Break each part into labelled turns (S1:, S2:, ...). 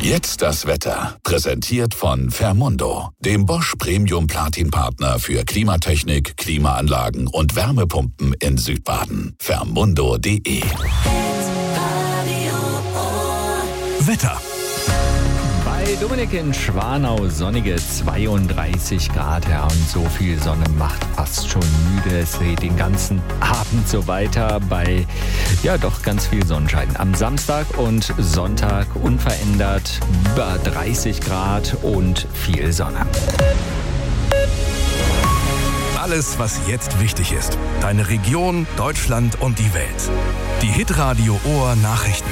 S1: Jetzt das Wetter. Präsentiert von Fermundo, dem Bosch Premium Platin Partner für Klimatechnik, Klimaanlagen und Wärmepumpen in Südbaden. Fermundo.de.
S2: Wetter.
S3: Bei Dominik in Schwanau sonnige 32 Grad, ja, und so viel Sonne macht fast schon müde. Es geht den ganzen Abend so weiter bei, ja, doch ganz viel Sonnenschein. Am Samstag und Sonntag unverändert über 30 Grad und viel Sonne.
S2: Alles, was jetzt wichtig ist. Deine Region, Deutschland und die Welt. Die Hitradio Ohr Nachrichten.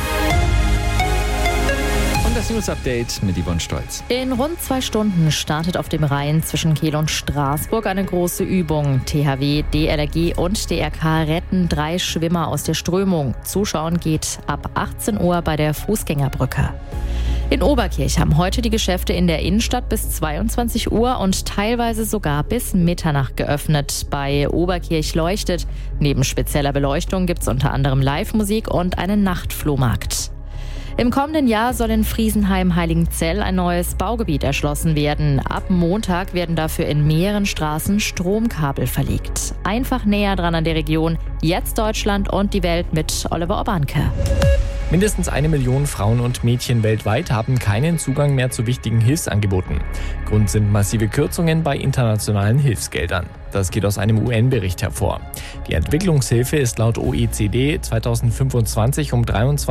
S3: Das News-Update mit Yvonne Stolz.
S4: In rund 2 Stunden startet auf dem Rhein zwischen Kehl und Straßburg eine große Übung. THW, DLRG und DRK retten 3 Schwimmer aus der Strömung. Zuschauen geht ab 18 Uhr bei der Fußgängerbrücke. In Oberkirch haben heute die Geschäfte in der Innenstadt bis 22 Uhr und teilweise sogar bis Mitternacht geöffnet. Bei Oberkirch leuchtet. Neben spezieller Beleuchtung gibt es unter anderem Live-Musik und einen Nachtflohmarkt. Im kommenden Jahr soll in Friesenheim-Heiligenzell ein neues Baugebiet erschlossen werden. Ab Montag werden dafür in mehreren Straßen Stromkabel verlegt. Einfach näher dran an der Region. Jetzt Deutschland und die Welt mit Oliver Obanke.
S5: Mindestens 1 Million Frauen und Mädchen weltweit haben keinen Zugang mehr zu wichtigen Hilfsangeboten. Grund sind massive Kürzungen bei internationalen Hilfsgeldern. Das geht aus einem UN-Bericht hervor. Die Entwicklungshilfe ist laut OECD 2025 um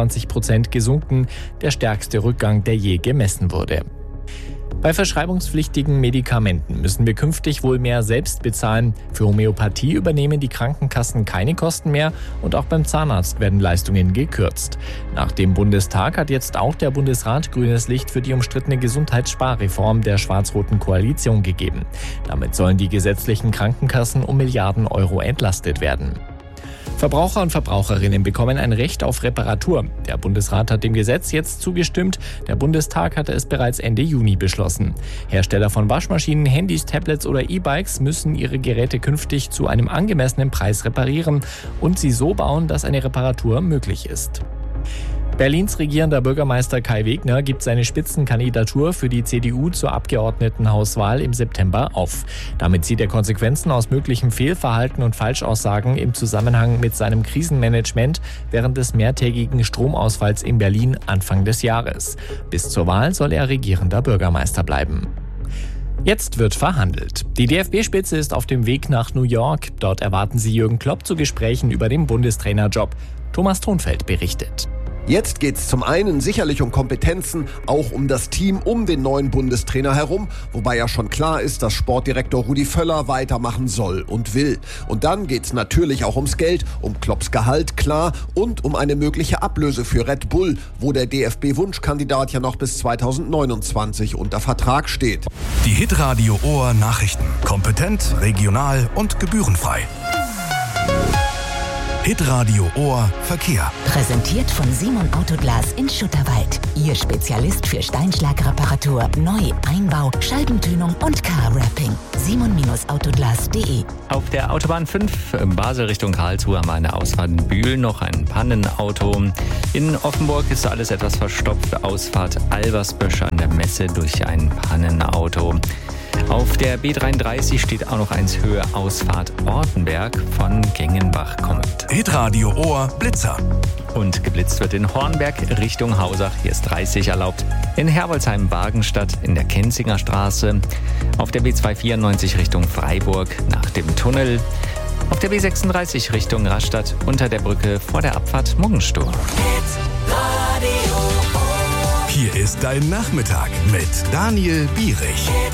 S5: 23% gesunken, der stärkste Rückgang, der je gemessen wurde. Bei verschreibungspflichtigen Medikamenten müssen wir künftig wohl mehr selbst bezahlen. Für Homöopathie übernehmen die Krankenkassen keine Kosten mehr und auch beim Zahnarzt werden Leistungen gekürzt. Nach dem Bundestag hat jetzt auch der Bundesrat grünes Licht für die umstrittene Gesundheitssparreform der schwarz-roten Koalition gegeben. Damit sollen die gesetzlichen Krankenkassen um Milliarden Euro entlastet werden. Verbraucher und Verbraucherinnen bekommen ein Recht auf Reparatur. Der Bundesrat hat dem Gesetz jetzt zugestimmt. Der Bundestag hatte es bereits Ende Juni beschlossen. Hersteller von Waschmaschinen, Handys, Tablets oder E-Bikes müssen ihre Geräte künftig zu einem angemessenen Preis reparieren und sie so bauen, dass eine Reparatur möglich ist. Berlins regierender Bürgermeister Kai Wegner gibt seine Spitzenkandidatur für die CDU zur Abgeordnetenhauswahl im September auf. Damit zieht er Konsequenzen aus möglichem Fehlverhalten und Falschaussagen im Zusammenhang mit seinem Krisenmanagement während des mehrtägigen Stromausfalls in Berlin Anfang des Jahres. Bis zur Wahl soll er regierender Bürgermeister bleiben. Jetzt wird verhandelt. Die DFB-Spitze ist auf dem Weg nach New York. Dort erwarten sie Jürgen Klopp zu Gesprächen über den Bundestrainerjob. Thomas Thonfeld berichtet.
S6: Jetzt geht's zum einen sicherlich um Kompetenzen, auch um das Team um den neuen Bundestrainer herum, wobei ja schon klar ist, dass Sportdirektor Rudi Völler weitermachen soll und will. Und dann geht's natürlich auch ums Geld, um Klopps Gehalt, klar, und um eine mögliche Ablöse für Red Bull, wo der DFB-Wunschkandidat ja noch bis 2029 unter Vertrag steht.
S2: Die Hitradio Ohr Nachrichten. Kompetent, regional und gebührenfrei. Hitradio Ohr Verkehr.
S7: Präsentiert von Simon Autoglas in Schutterwald. Ihr Spezialist für Steinschlagreparatur, Neu-, Einbau, Scheibentönung und Car-Wrapping. simon-autoglas.de.
S3: Auf der Autobahn 5 Basel Richtung Karlsruhe haben wir eine Ausfahrt in Bühl, noch ein Pannenauto. In Offenburg ist alles etwas verstopft. Ausfahrt Albersbösch an der Messe durch ein Pannenauto. Auf der B33 steht auch noch eins Höhe Ausfahrt Ortenberg von Gengenbach kommend.
S2: Hitradio Ohr Blitzer.
S3: Und geblitzt wird in Hornberg Richtung Hausach. Hier ist 30 erlaubt. In Herbolzheim-Wagenstadt in der Kenzinger Straße. Auf der B294 Richtung Freiburg nach dem Tunnel. Auf der B36 Richtung Rastatt unter der Brücke vor der Abfahrt Muggensturm.
S2: Hier ist dein Nachmittag mit Daniel Bierich.